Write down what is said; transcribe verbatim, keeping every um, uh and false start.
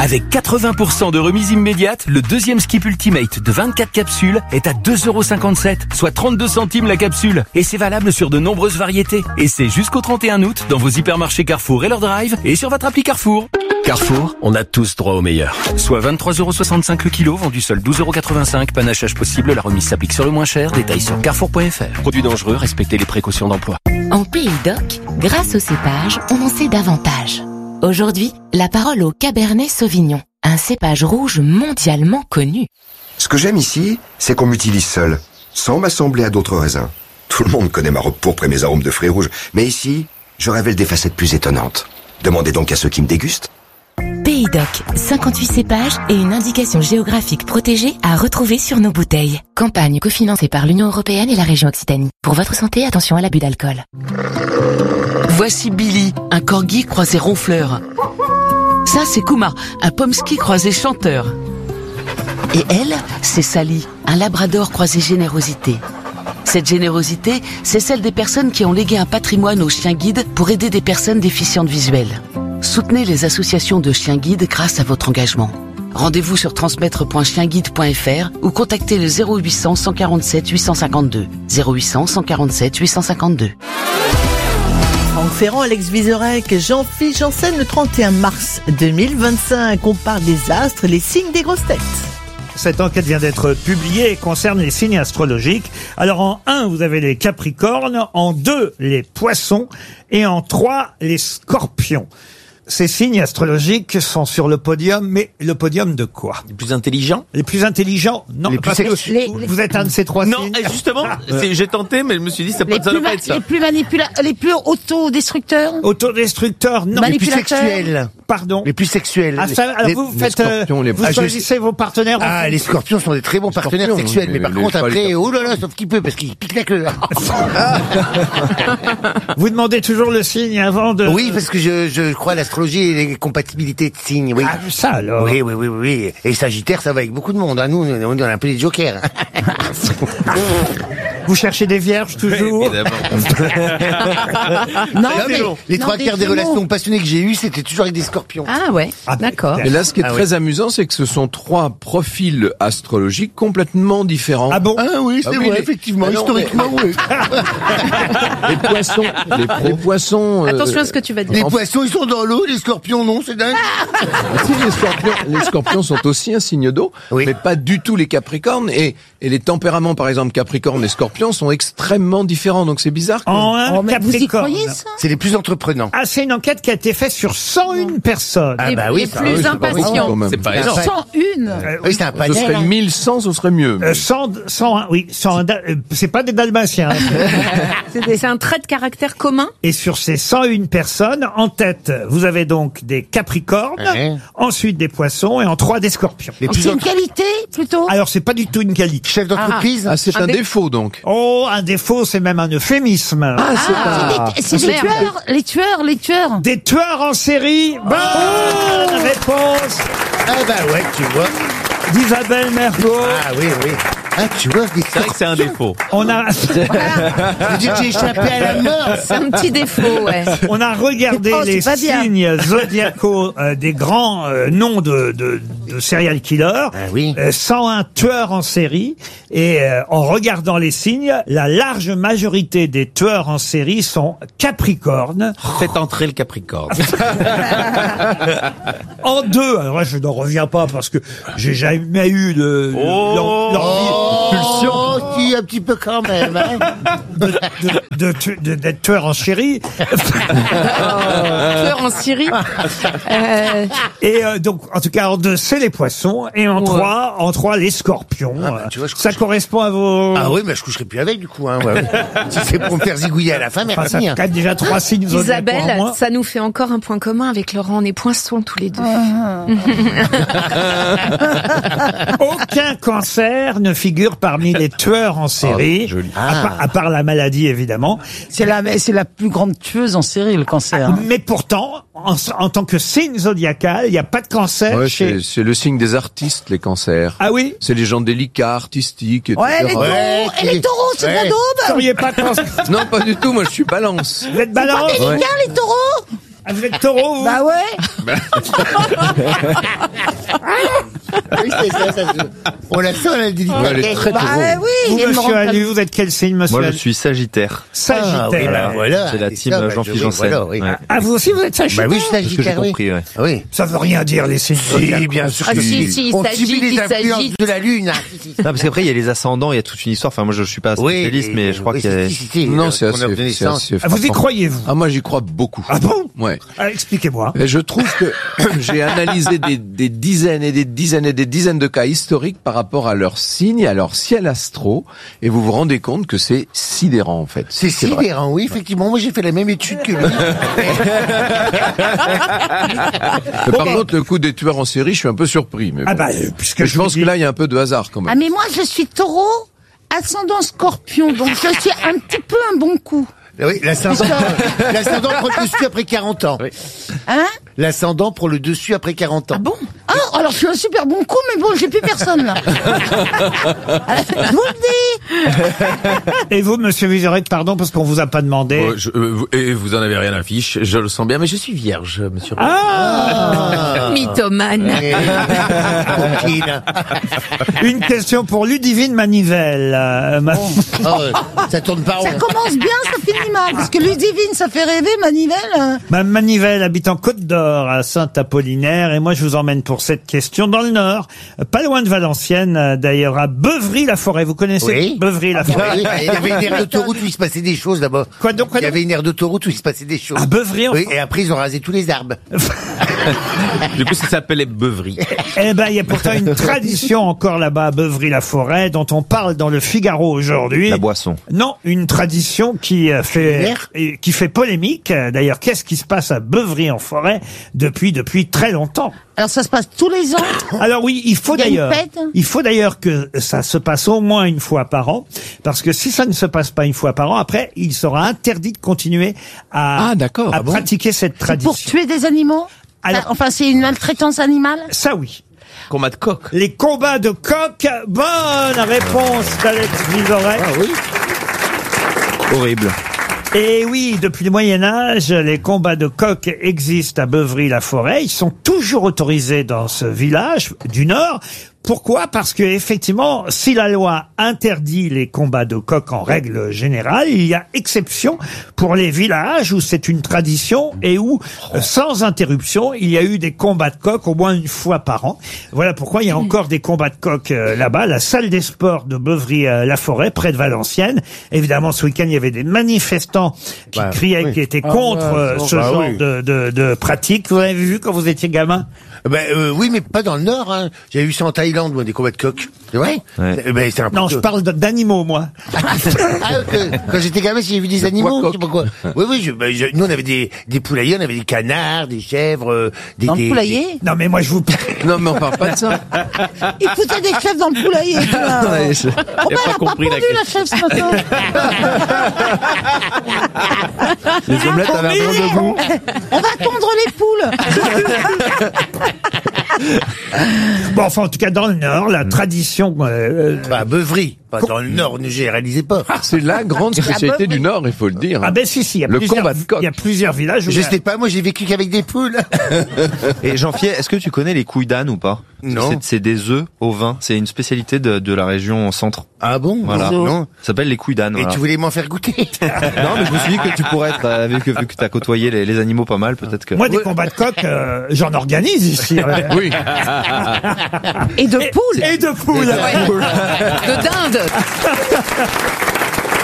Avec quatre-vingts pour cent de remise immédiate, le deuxième Skip Ultimate de vingt-quatre capsules est à deux euros cinquante-sept, soit trente-deux centimes la capsule. Et c'est valable sur de nombreuses variétés. Et c'est jusqu'au trente et un août dans vos hypermarchés Carrefour et leur drive et sur votre appli Carrefour. Carrefour, on a tous droit au meilleur. Soit vingt-trois euros soixante-cinq le kilo, vendu seul douze euros quatre-vingt-cinq. Panachage possible, la remise s'applique sur le moins cher. Détails sur carrefour point f r. Produits dangereux, respectez les précautions d'emploi. En Pays d'Oc, grâce au cépage, on en sait davantage. Aujourd'hui, la parole au Cabernet Sauvignon, un cépage rouge mondialement connu. Ce que j'aime ici, c'est qu'on m'utilise seul, sans m'assembler à d'autres raisins. Tout le monde connaît ma robe pourpre et mes arômes de fruits rouges, mais ici, je révèle des facettes plus étonnantes. Demandez donc à ceux qui me dégustent. Pays d'Oc, cinquante-huit cépages et une indication géographique protégée à retrouver sur nos bouteilles. Campagne cofinancée par l'Union européenne et la région Occitanie. Pour votre santé, attention à l'abus d'alcool. Voici Billy, un corgi croisé ronfleur. Ça, c'est Kuma, un pomsky croisé chanteur. Et elle, c'est Sally, un labrador croisé générosité. Cette générosité, c'est celle des personnes qui ont légué un patrimoine aux chiens guides pour aider des personnes déficientes visuelles. Soutenez les associations de chiens guides grâce à votre engagement. Rendez-vous sur transmettre point chien guide point f r ou contactez le zéro huit cents cent quarante-sept huit cent cinquante-deux. zéro huit cents cent quarante-sept huit cent cinquante-deux. Franck Ferrand, Alex Vizorek, Jean-Philippe Janssen, le trente et un mars deux mille vingt-cinq. On parle des astres, les signes des grosses têtes. Cette enquête vient d'être publiée et concerne les signes astrologiques. Alors en un, vous avez les Capricornes, en deux, les Poissons et en trois, les Scorpions. Ces signes astrologiques sont sur le podium, mais le podium de quoi? Les plus intelligents? Les plus intelligents? Non. Les plus sexy. Les, vous êtes un de ces trois non, signes? Non, justement, c'est, j'ai tenté, mais je me suis dit, ça peut ça pas être ça. Les plus manipulateurs, les plus autodestructeurs? Autodestructeurs, non. Les plus sexuels. Pardon. Les plus sexuels. Ah, ça, alors les, vous les faites, scorpions, les... vous ah, choisissez je... vos partenaires. Ah, les scorpions sont des très bons partenaires scorpions, sexuels, mais, mais par contre après, les... oh là là, sauf qu'il peut, parce qu'il pique la queue. Vous demandez toujours le signe avant de... Oui, parce que je, je crois à l'astrologie et les compatibilités de signes, oui. Ah, ça alors. Oui, oui, oui, oui. Et Sagittaire, ça va avec beaucoup de monde, hein. Nous, on est un peu des jokers. Vous cherchez des vierges toujours? Oui, non, mais les, les non, trois quarts des, des relations passionnées que j'ai eues, c'était toujours avec des scorpions. Ah ouais, ah, d'accord. Et là, ce qui est ah, très oui. amusant, c'est que ce sont trois profils astrologiques complètement différents. Ah bon? Ah oui, c'est ah, oui, vrai, les... effectivement, ah, non, historiquement, mais... oui. Les poissons, les, les poissons... Attention euh... à ce que tu vas dire. Les poissons, ils sont dans l'eau, les scorpions, non, c'est dingue. Si, les scorpions, les scorpions sont aussi un signe d'eau, oui. mais pas du tout les capricornes. Et, et les tempéraments, par exemple, capricorne et scorpion, sont extrêmement différents. Donc c'est bizarre. En un oh, capricorne. Vous y croyez, ça? C'est les plus entreprenants. Ah, c'est une enquête qui a été faite sur cent un personnes. Ah bah oui, les plus oui, impatients. C'est pas énorme. cent un. Euh, oui, c'est un panel. Ce serait mille cent, ce serait mieux. Euh, cent, cent un, oui, cent un, euh, c'est pas des Dalmatiens. c'est, des, c'est un trait de caractère commun. Et sur ces cent un personnes, en tête, vous avez donc des Capricornes, ouais. ensuite des Poissons et en trois des Scorpions. Les plus c'est autres... une qualité, plutôt? Alors, c'est pas du tout une qualité. Chef d'entreprise? Ah, c'est un, un dé... défaut, donc. Oh, un défaut, c'est même un euphémisme. Ah, c'est, ah, un... c'est, des, c'est des tueurs, les tueurs, les tueurs. Des tueurs en série. Bonne oh réponse. Ah bah ouais, tu vois. D'Isabelle Mergo. Ah oui, oui. Ah, tu vois, c'est vrai que c'est un défaut. On a. Voilà. J'ai échappé à la mort. C'est un petit défaut, ouais. On a regardé oh, les signes zodiacaux euh, des grands euh, noms de, de, de serial killers. Ah oui. Euh, cent un tueurs en série. Et euh, en regardant les signes, la large majorité des tueurs en série sont Capricornes. Faites entrer le Capricorne. En deux, alors là, je n'en reviens pas parce que j'ai jamais eu de. Oh, leur, leur oh pulsion. Oh, si, un petit peu quand même. Hein. de, de, de, de, d'être tueur en série. Tueur en Syrie. euh... Et euh, donc, en tout cas, en deux, c'est les Poissons, et en ouais. trois, en trois, les Scorpions. Ah, bah, tu vois, je ça couche... correspond à vos. Ah oui, mais je coucherai plus avec du coup. Hein, ouais, ouais. Si c'est pour me faire zigouiller à la fin, merci. Enfin, ça fait déjà trois signes. Isabelle, ça nous fait encore un point commun avec Laurent. On est Poissons tous les deux. Aucun cancer ne figure parmi les tueurs en série, oh, ah. à, part, à part la maladie évidemment. C'est la, c'est la plus grande tueuse en série, le cancer. Mais pourtant, en, en tant que signe zodiacal, il n'y a pas de cancer. Ouais, chez... c'est, c'est le signe des artistes, les cancers. Ah oui. C'est les gens délicats, artistiques, et ouais, les taureaux, ouais, et les taureaux, c'est ouais. de la daube. Vous seriez pas cancer. Non, pas du tout. Moi, je suis Balance. Vous êtes Balance. C'est pas délicat, ouais. les taureaux. Ah, vous êtes taureau, vous? Bah ouais. Oui, c'est ça, ça se- On la sent, la délicatesse. Ouais, elle est très Bah taureau. euh, oui. Vous, il me monsieur rend- Allu, vous êtes quel signe, monsieur Moi, je Allu? suis Sagittaire. Sagittaire. Ah, oui, bah, voilà. C'est la c'est team ça, bah, Jean-Philippe oui, Janssen. voilà, oui. Ouais. Ah, vous aussi, vous êtes Sagittaire? Bah oui, je suis C'est ce que j'ai Sagittaire, oui. compris, ouais. Ah oui. Ça veut rien dire, les signes. Si, bien sûr. Ah, que si, oui. si, il On s'agit, subit les il influences s'agit. de la lune. hein. Si, si, si. Non, parce qu'après, il y a les ascendants, il y a toute une histoire. Enfin, moi, je suis pas Oui, spécialiste, mais je crois oui, qu'il y a... si, si, si, Non, euh, c'est ton assez, heure de c'est naissance. assez Ah, vous y frappant. croyez-vous? Ah, moi, j'y crois beaucoup. Ah bon? Ouais. Ah, expliquez-moi. Et je trouve que j'ai analysé des, des dizaines et des dizaines et des dizaines de cas historiques par rapport à leur signe, à leur ciel astro, et vous vous rendez compte que c'est sidérant en fait. C'est vrai. sidérant, oui, effectivement. Moi, j'ai fait la même étude que lui. Mais par contre, le coup des tueurs en série, je suis un peu surpris. Mais Ah bon. bah, euh, puisque Mais je je pense vous dis- que là, il y a un peu de hasard quand Ah même. mais moi je suis taureau, ascendant scorpion, donc je suis un petit peu un bon coup. Oui, l'ascendant, l'ascendant prend le dessus après quarante ans. Hein? L'ascendant prend le dessus après quarante ans. Ah bon? Ah, alors je suis un super bon coup, mais bon, j'ai plus personne là. Je vous le dis. Et vous, monsieur Vizorek, pardon, parce qu'on vous a pas demandé. Oh, je- euh, vous- et vous en avez rien à fiche, je le sens bien, mais je suis vierge, monsieur. Ah! Mythomane. Coquine. Une question pour Ludivine Manivelle. Euh, ma- Oh, ça tourne pas rond. Ça commence bien, ça finit mal. Parce que Ludivine, ça fait rêver, Manivelle. euh. Ma Manivelle habite en Côte d'Or, à Saint-Apollinaire, et moi je vous emmène pour cette question dans le Nord, pas loin de Valenciennes, euh, d'ailleurs, à Beuvry-la-Forêt. Vous connaissez Oui. Beuvry-la-Forêt? Oui, il y avait une aire d'autoroute où il se passait des choses là-bas. Quoi donc, quoi Il y donc avait une aire d'autoroute où il se passait des choses. À Beuvry, en Oui, et après ils ont rasé tous les arbres. Du coup, ça s'appelait Beuvry. Eh ben, il y a pourtant une tradition encore là-bas à Beuvry-la-Forêt dont on parle dans le Figaro aujourd'hui. La boisson. Non, une tradition qui euh, fait et qui fait polémique. Euh, D'ailleurs, qu'est-ce qui se passe à Beuvry-en-Forêt depuis depuis très longtemps? Alors ça se passe tous les ans. Alors oui, il faut Il y a une d'ailleurs, fête il faut d'ailleurs que ça se passe au moins une fois par an, parce que si ça ne se passe pas une fois par an, après, il sera interdit de continuer à, Ah, d'accord. à Ah bon pratiquer cette Pour tradition. tuer des animaux. Alors- Enfin, c'est une maltraitance animale. Ça oui. Combat de coq. Les combats de coq. Bonne réponse d'Alex Vizorek. Ah oui. Horrible. Et oui, depuis le Moyen-Âge, les combats de coqs existent à Beuvry-la-Forêt. Ils sont toujours autorisés dans ce village du Nord. Pourquoi? Parce que effectivement, si la loi interdit les combats de coqs en règle générale, il y a exception pour les villages où c'est une tradition et où, euh, sans interruption, il y a eu des combats de coqs au moins une fois par an. Voilà pourquoi il y a encore des combats de coqs euh, là-bas. La salle des sports de Beuvry-la-Forêt, près de Valenciennes. Évidemment, ce week-end, il y avait des manifestants qui Bah, criaient, oui. qui étaient Ah contre ouais, euh, bon, ce bah genre oui. de, de, de pratique. Vous avez vu quand vous étiez gamin? Ben euh, oui, mais pas dans le Nord. Hein. J'avais vu ça en Thaïlande, moi, des combats de coqs. C'est vrai. Ouais. Eh Ben, c'est un Non, peu- je parle de- d'animaux, moi. Ah, que- quand j'étais gamin, j'ai vu des animaux, je sais pas quoi. Oui, oui, je, ben, je- nous on avait des, des poulaillers, on avait des canards, des chèvres, euh, des... Dans des- le poulailler. Non, mais moi, je vous... Non, mais on parle pas de ça. Il foutait des chefs dans le poulailler. tu vois. Ouais, je- Oh ben, pas elle a pas compris la pondu la chef ce matin. Les omelettes avaient un blanc de goût. On va tondre les poules. Bon, enfin, en tout cas, dans le Nord, la tradition... euh, euh, Bah, Beuvry. Pas dans le Nord, ne généralisez pas. C'est la grande spécialité du Nord, il faut le dire. ah ben si, si, il y a Le plusieurs, combat de coq. il y a plusieurs villages où... Je sais pas, moi j'ai vécu qu'avec des poules. Et Jean-Pierre, est-ce que tu connais les couilles d'âne ou pas? Non. C'est- C'est des œufs au vin. C'est une spécialité de, de la région centre. Ah bon? Voilà. Non. Ça s'appelle les couilles d'âne. Et voilà. tu voulais m'en faire goûter? Non, mais je me suis dit que tu pourrais être, euh, vu que, vu que t'as côtoyé les, les animaux pas mal, peut-être que... Moi, des combats de coq, euh, j'en organise ici. Oui. Et de poules. Et de poules. De dinde.